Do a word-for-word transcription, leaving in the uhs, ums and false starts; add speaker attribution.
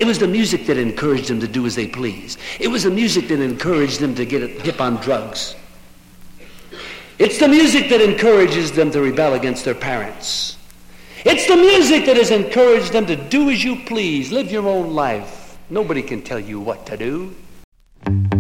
Speaker 1: It was the music that encouraged them to do as they please. It was the music that encouraged them to get hip on drugs. It's the music that encourages them to rebel against their parents. It's the music that has encouraged them to do as you please, live your own life. Nobody can tell you what to do.